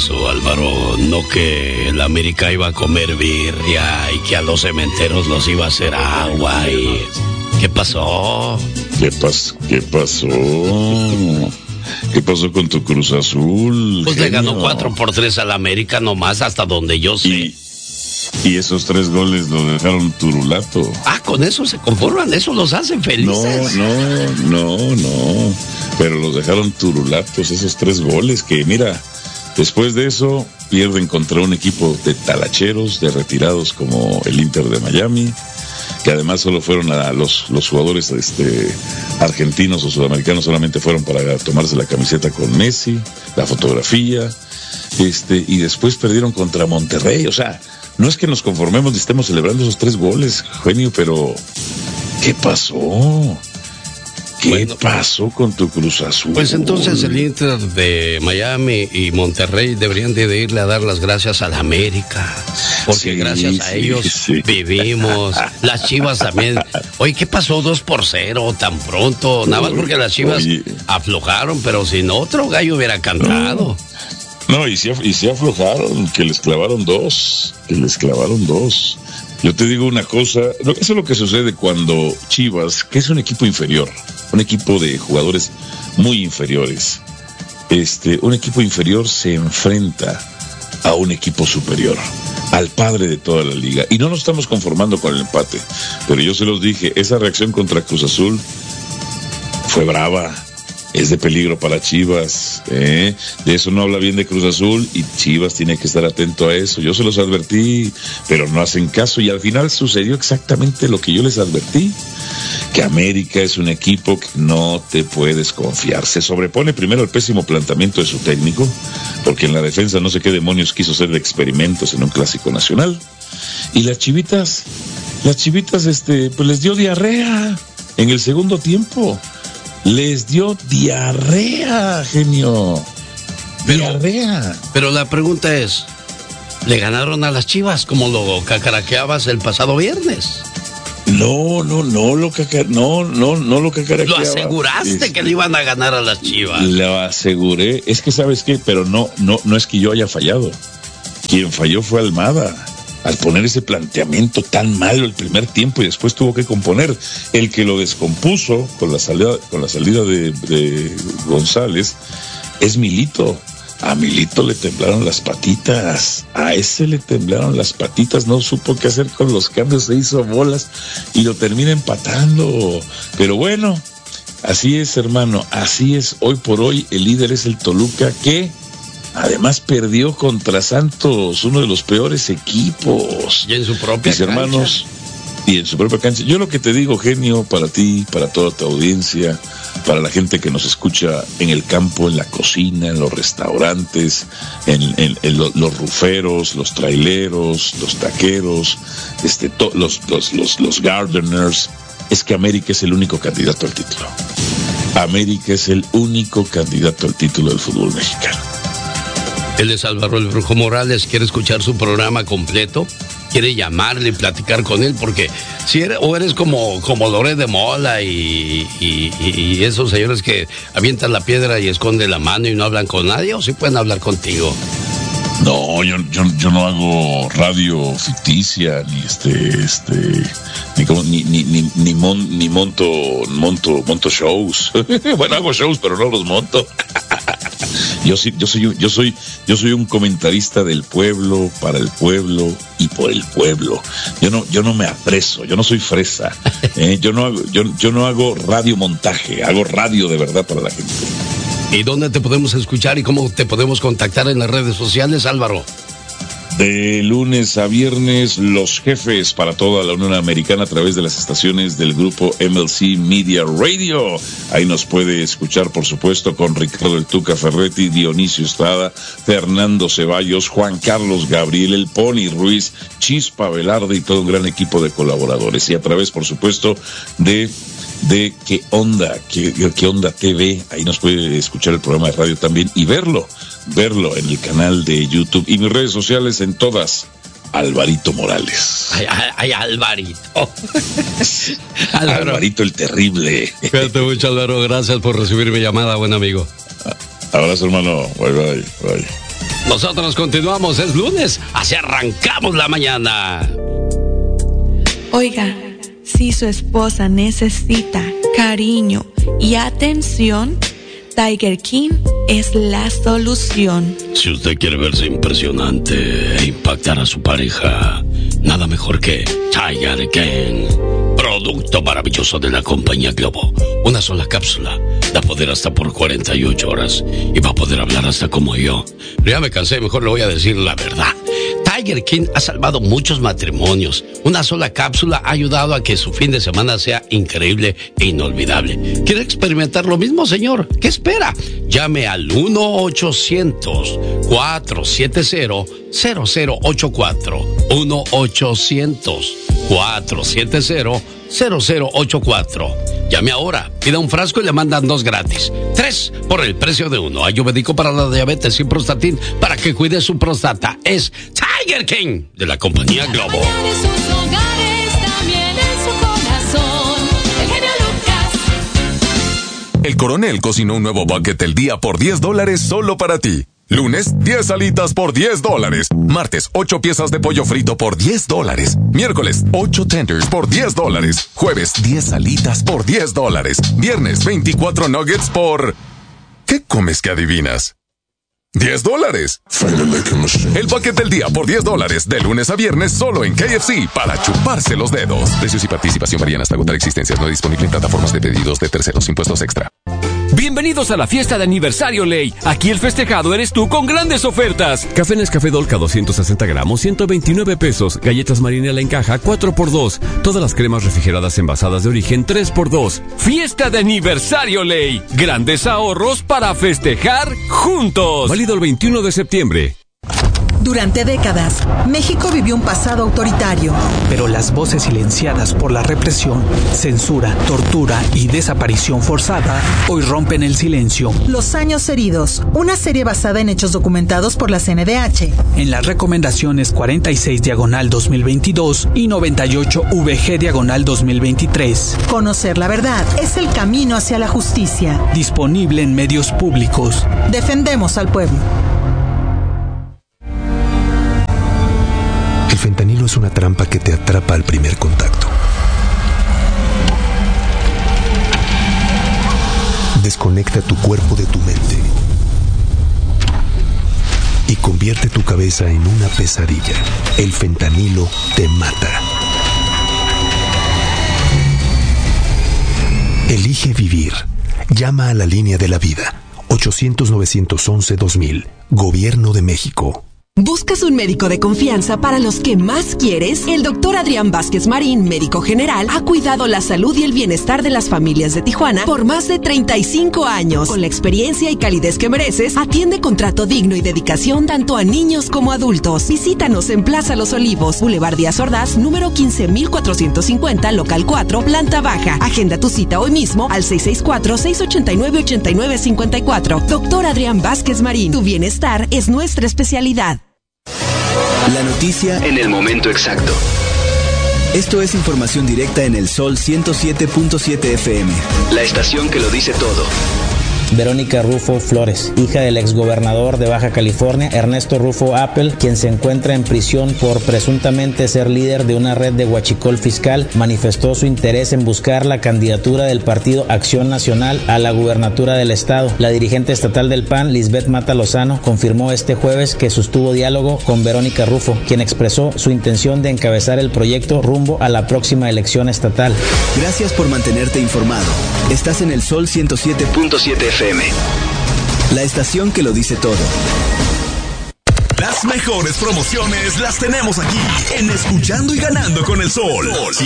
pasó, Álvaro? ¿No que el América iba a comer birria y que a los cementeros los iba a hacer agua y... ¿Qué pasó? ¿Qué pasó? ¿Qué pasó con tu Cruz Azul? Pues le ganó 4-3 al América nomás, hasta donde yo sé. Y esos 3 goles los dejaron turulato. Con eso se conforman, eso los hacen felices. No. Pero los dejaron turulatos, esos 3 goles que, mira, después de eso pierden contra un equipo de talacheros, de retirados como el Inter de Miami, que además solo fueron a los jugadores argentinos o sudamericanos, solamente fueron para tomarse la camiseta con Messi, la fotografía, y después perdieron contra Monterrey. O sea, no es que nos conformemos y estemos celebrando esos 3 goles, genio, pero ¿qué pasó? ¿Qué pasó con tu Cruz Azul? Pues entonces el Inter de Miami y Monterrey deberían de irle a dar las gracias a la América, porque gracias a ellos vivimos. Las Chivas también. Oye, ¿qué pasó 2-0 tan pronto? Nada más porque las Chivas aflojaron, pero si no, otro gallo hubiera cantado. No, y sí aflojaron, que les clavaron dos. Yo te digo una cosa, eso es lo que sucede cuando Chivas, que es un equipo inferior, un equipo de jugadores muy inferiores, un equipo inferior se enfrenta a un equipo superior, al padre de toda la liga, y no nos estamos conformando con el empate, pero yo se los dije, esa reacción contra Cruz Azul fue brava. Es de peligro para Chivas, De eso no habla bien de Cruz Azul y Chivas tiene que estar atento a eso. Yo se los advertí, pero no hacen caso y al final sucedió exactamente lo que yo les advertí, que América es un equipo que no te puedes confiar. Se sobrepone primero el pésimo planteamiento de su técnico, porque en la defensa no sé qué demonios quiso hacer de experimentos en un clásico nacional. Y las chivitas, pues les dio diarrea en el segundo tiempo. Les dio diarrea, genio. Diarrea. Pero la pregunta es, ¿le ganaron a las Chivas como lo cacaraqueabas el pasado viernes? No lo cacaraqueaba. Lo aseguraste que le iban a ganar a las Chivas. Lo aseguré. Es que, ¿sabes qué? Pero no es que yo haya fallado. Quien falló fue Almada. Al poner ese planteamiento tan malo el primer tiempo y después tuvo que componer. El que lo descompuso con la salida de González es Milito. A Milito le temblaron las patitas. A ese le temblaron las patitas. No supo qué hacer con los cambios. Se hizo bolas y lo termina empatando. Pero bueno, así es, hermano. Así es. Hoy por hoy el líder es el Toluca, que además perdió contra Santos, uno de los peores equipos. Y en su propia cancha. Hermanos, y en su propia cancha. Yo lo que te digo, genio, para ti, para toda tu audiencia, para la gente que nos escucha en el campo, en la cocina, en los restaurantes, en los ruferos, los traileros, los taqueros, los gardeners, es que América es el único candidato al título. América es el único candidato al título del fútbol mexicano. Él es Álvaro el Brujo Morales. ¿Quiere escuchar su programa completo? ¿Quiere llamarle y platicar con él? Porque si eres como Loret de Mola y esos señores que avientan la piedra y esconden la mano y no hablan con nadie, o sí pueden hablar contigo. No, yo no hago radio ficticia, ni monto shows. Bueno, hago shows, pero no los monto. Yo soy un comentarista del pueblo, para el pueblo y por el pueblo. Yo no me apreso, yo no soy fresa. Yo no hago radio montaje, hago radio de verdad para la gente. ¿Y dónde te podemos escuchar y cómo te podemos contactar en las redes sociales, Álvaro? De lunes a viernes, Los Jefes para toda la Unión Americana a través de las estaciones del grupo MLC Media Radio. Ahí nos puede escuchar, por supuesto, con Ricardo el Tuca Ferretti, Dionisio Estrada, Fernando Ceballos, Juan Carlos Gabriel, el Pony Ruiz, Chispa Velarde y todo un gran equipo de colaboradores. Y a través, por supuesto, de ¿Qué Onda TV? Ahí nos puede escuchar el programa de radio también y verlo en el canal de YouTube y mis redes sociales en todas. Alvarito Morales. Ay, Alvarito. Alvarito el terrible. Cuídate mucho, Álvaro. Gracias por recibir mi llamada, buen amigo. Abrazo, hermano. Bye. Nosotros continuamos, es lunes, así arrancamos la mañana. Oiga, si su esposa necesita cariño y atención, Tiger King es la solución. Si usted quiere verse impresionante e impactar a su pareja, nada mejor que Tiger King. Producto maravilloso de la compañía Globo. Una sola cápsula da poder hasta por 48 horas y va a poder hablar hasta como yo. Pero ya me cansé, mejor le voy a decir la verdad. Tiger King ha salvado muchos matrimonios. Una sola cápsula ha ayudado a que su fin de semana sea increíble e inolvidable. ¿Quiere experimentar lo mismo, señor? ¿Qué espera? Llame al 1-800-470-0084. 1-800-470-0084. Llame ahora, pida un frasco y le mandan 2 gratis. 3 por el precio de 1. Ayurvédico para la diabetes y Prostatin para que cuide su próstata. Es Tiger King de la compañía Globo. El Coronel cocinó un nuevo bucket del día por $10 solo para ti. Lunes, 10 alitas por $10. Martes, 8 piezas de pollo frito por $10. Miércoles, 8 tenders por $10. Jueves, 10 alitas por $10. Viernes, 24 nuggets por... ¿Qué comes que adivinas? $10. El paquete del día por $10, de lunes a viernes solo en KFC para chuparse los dedos. Precios y participación varían hasta agotar existencias. No disponible en plataformas de pedidos de terceros. Impuestos extra. Bienvenidos a la fiesta de aniversario Ley. Aquí el festejado eres tú con grandes ofertas. Café Nescafé Dolca 260 gramos, 129 pesos. Galletas Marinela en caja, 4x2. Todas las cremas refrigeradas envasadas de origen, 3x2. Fiesta de aniversario Ley. Grandes ahorros para festejar juntos. Válido el 21 de septiembre. Durante décadas, México vivió un pasado autoritario. Pero las voces silenciadas por la represión, censura, tortura y desaparición forzada hoy rompen el silencio. Los años heridos, una serie basada en hechos documentados por la CNDH. En las recomendaciones 46/2022 y 98/VG/2023. Conocer la verdad es el camino hacia la justicia. Disponible en medios públicos. Defendemos al pueblo. El fentanilo es una trampa que te atrapa al primer contacto. Desconecta tu cuerpo de tu mente y convierte tu cabeza en una pesadilla. El fentanilo te mata. Elige vivir. Llama a la línea de la vida. 800-911-2000. Gobierno de México. ¿Buscas un médico de confianza para los que más quieres? El doctor Adrián Vázquez Marín, médico general, ha cuidado la salud y el bienestar de las familias de Tijuana por más de 35 años. Con la experiencia y calidez que mereces, atiende con trato digno y dedicación tanto a niños como adultos. Visítanos en Plaza Los Olivos, Boulevard Díaz Ordaz, número 15450, local 4, planta baja. Agenda tu cita hoy mismo al 664-689-8954. Doctor Adrián Vázquez Marín, tu bienestar es nuestra especialidad. La noticia en el momento exacto. Esto es información directa en el Sol 107.7 FM. La estación que lo dice todo. Verónica Rufo Flores, hija del exgobernador de Baja California, Ernesto Rufo Appel, quien se encuentra en prisión por presuntamente ser líder de una red de huachicol fiscal, manifestó su interés en buscar la candidatura del Partido Acción Nacional a la gubernatura del estado. La dirigente estatal del PAN, Lisbeth Mata Lozano, confirmó este jueves que sostuvo diálogo con Verónica Rufo, quien expresó su intención de encabezar el proyecto rumbo a la próxima elección estatal. Gracias por mantenerte informado. Estás en el Sol 107.7 FM. La estación que lo dice todo. Las mejores promociones las tenemos aquí en Escuchando y Ganando con el Sol.